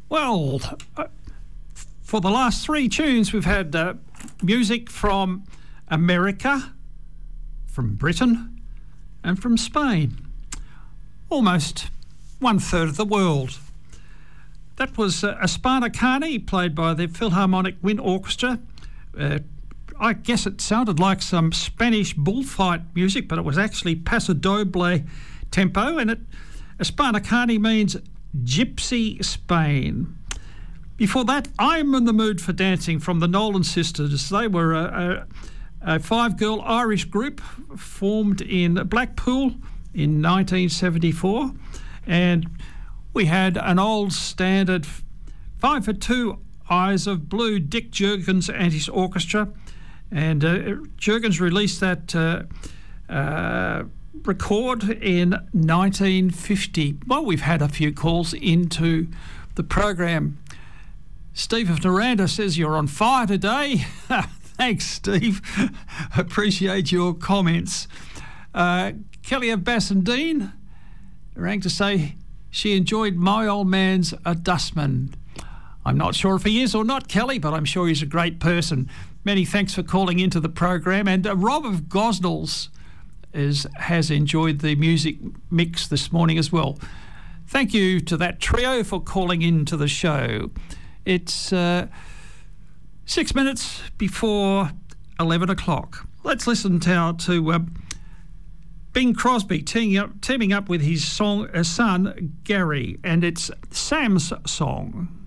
Well, for the last three tunes, we've had music from America, from Britain, and from Spain. Almost 1/3 of the world. That was Aspana Kani, played by the Philharmonic Wind Orchestra. I guess it sounded like some Spanish bullfight music, but it was actually Paso Doble tempo, and Aspana Kani means Gypsy Spain. Before that, I'm in the Mood for Dancing from the Nolan Sisters. They were a five-girl Irish group formed in Blackpool in 1974, and we had an old standard 5 for 2 Eyes of Blue, Dick Jurgens and his orchestra, and Jurgens released that record in 1950. Well, we've had a few calls into the program. Steve of Noranda says you're on fire today. Thanks, Steve. Appreciate your comments. Kelly of Bassendean rang to say she enjoyed My Old Man's a Dustman. I'm not sure if he is or not, Kelly, but I'm sure he's a great person. Many thanks for calling into the program. And Rob of Gosnells has enjoyed the music mix this morning as well. Thank you to that trio for calling into the show. It's 6 minutes before 11 o'clock. Let's listen now to Bing Crosby teaming up with his son Gary, and it's Sam's song.